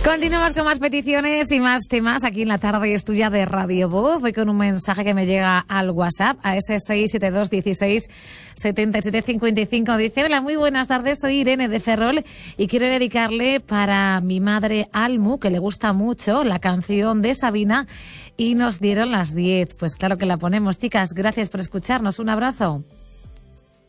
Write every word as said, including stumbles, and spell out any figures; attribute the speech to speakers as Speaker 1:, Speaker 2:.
Speaker 1: Continuamos con más peticiones y más temas aquí en la tarde es tuya de Radio Voz. Voy con un mensaje que me llega al WhatsApp a ese seis siete dos dieciséis setenta y siete cincuenta y cinco. Dice: hola, muy buenas tardes, soy Irene de Ferrol y quiero dedicarle para mi madre Almu, que le gusta mucho la canción de Sabina y nos dieron las diez. Pues claro que la ponemos, chicas. Gracias por escucharnos. Un abrazo.